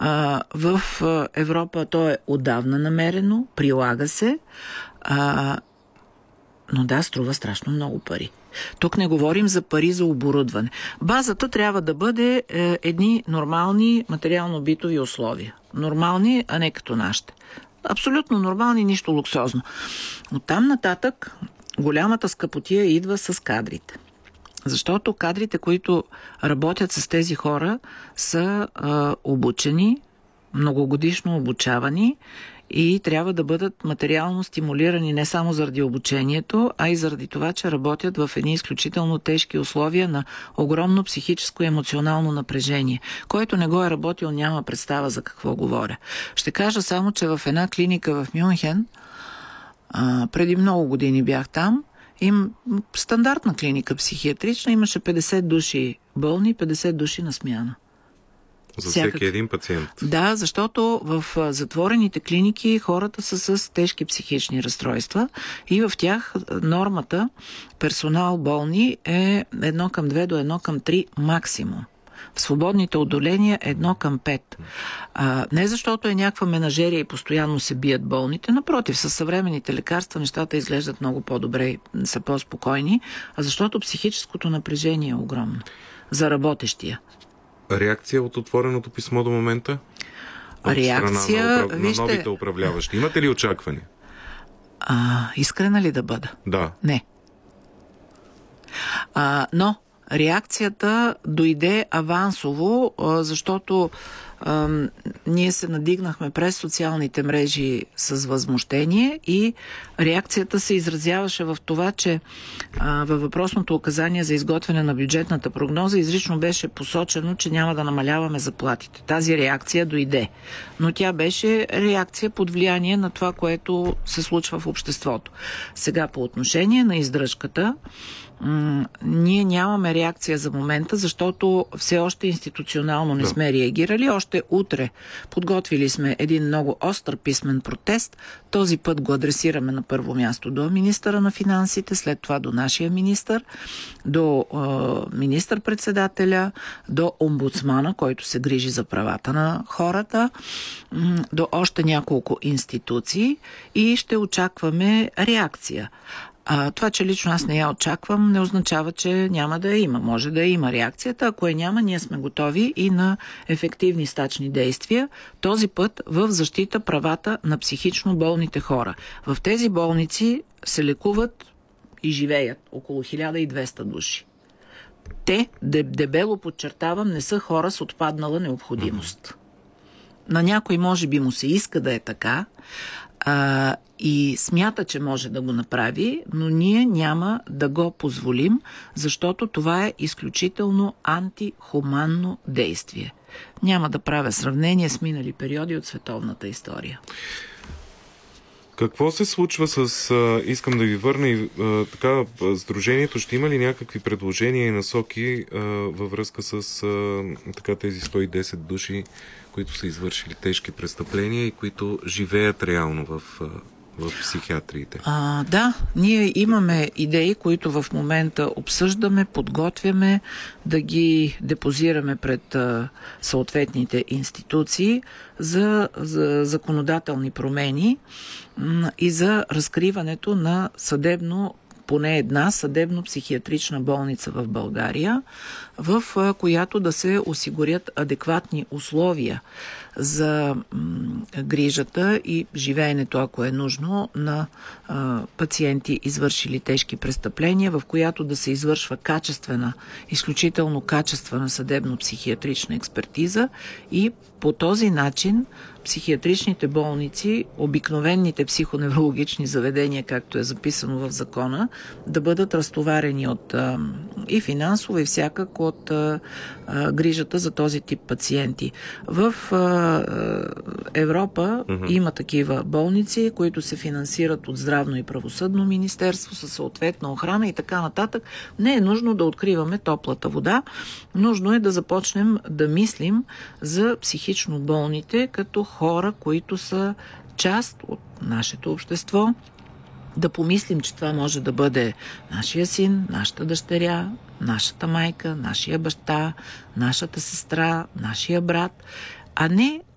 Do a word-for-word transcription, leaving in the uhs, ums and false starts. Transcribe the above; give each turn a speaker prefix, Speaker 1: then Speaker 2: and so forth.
Speaker 1: А, в Европа то е отдавна намерено, прилага се, а, но да, струва страшно много пари. Тук не говорим за пари за оборудване. Базата трябва да бъде е, едни нормални материално-битови условия. Нормални, а не като нашите. Абсолютно нормални, нищо луксозно. Оттам нататък голямата скъпотия идва с кадрите. Защото кадрите, които работят с тези хора, са а, обучени, многогодишно обучавани и трябва да бъдат материално стимулирани не само заради обучението, а и заради това, че работят в едни изключително тежки условия на огромно психическо и емоционално напрежение. Който не го е работил, няма представа за какво говоря. Ще кажа само, че в една клиника в Мюнхен, а, преди много години бях там, им стандартна клиника психиатрична, имаше петдесет души болни, петдесет души на смяна.
Speaker 2: За всеки Всякак... един пациент.
Speaker 1: Да, защото в затворените клиники хората са с тежки психични разстройства и в тях нормата персонал болни е едно към две до едно към три максимум. В свободните отделения едно към пет. А, не защото е някаква менажерия и постоянно се бият болните, напротив, със съвременните лекарства нещата изглеждат много по-добре и са по-спокойни, а защото психическото напрежение е огромно за работещия.
Speaker 2: Реакция от отвореното писмо до момента? От
Speaker 1: Реакция,
Speaker 2: на, управ...
Speaker 1: вижте...
Speaker 2: на новите управляващи. Имате ли очаквания?
Speaker 1: А, искрена ли да бъда?
Speaker 2: Да.
Speaker 1: Не. А, но реакцията дойде авансово, защото а, ние се надигнахме през социалните мрежи с възмущение и реакцията се изразяваше в това, че а, във въпросното указание за изготвяне на бюджетната прогноза изрично беше посочено, че няма да намаляваме заплатите. Тази реакция дойде, но тя беше реакция под влияние на това, което се случва в обществото. Сега по отношение на издръжката, М- ние нямаме реакция за момента, защото все още институционално не сме реагирали. Още утре подготвили сме един много остър писмен протест. Този път го адресираме на първо място до министъра на финансите, след това до нашия министър, до е, министър-председателя, до омбудсмана, който се грижи за правата на хората, м- до още няколко институции и ще очакваме реакция. А, това, че лично аз не я очаквам, не означава, че няма да я има. Може да я има реакцията. Ако я няма, ние сме готови и на ефективни стачни действия. Този път в защита правата на психично болните хора. В тези болници се лекуват и живеят около хиляда и двеста души. Те, дебело подчертавам, не са хора с отпаднала необходимост. На някой може би му се иска да е така, а, и смята, че може да го направи, но ние няма да го позволим, защото това е изключително антихуманно действие. Няма да правя сравнение с минали периоди от световната история.
Speaker 2: Какво се случва с... А, искам да ви върна и а, така, Сдружението ще има ли някакви предложения и насоки а, във връзка с а, така, тези сто и десет души, които са извършили тежки престъпления и които живеят реално в... А, в психиатриите?
Speaker 1: А, да, ние имаме идеи, които в момента обсъждаме, подготвяме да ги депозираме пред а, съответните институции за, за законодателни промени м- и за разкриването на съдебно поне една съдебно-психиатрична болница в България, в а, която да се осигурят адекватни условия за м, грижата и живеенето, ако е нужно, на а, пациенти, извършили тежки престъпления, в която да се извършва качествена, изключително качествена съдебно-психиатрична експертиза и по този начин психиатричните болници, обикновените психоневрологични заведения, както е записано в закона, да бъдат разтоварени от а, и финансово, и всякак от а, а, грижата за този тип пациенти. В а, Европа mm-hmm. има такива болници, които се финансират от Здравно и правосъдно министерство, със съответна охрана и така нататък. Не е нужно да откриваме топлата вода. Нужно е да започнем да мислим за психично болните като хора, които са част от нашето общество, да помислим, че това може да бъде нашия син, нашата дъщеря, нашата майка, нашия баща, нашата сестра, нашия брат, а не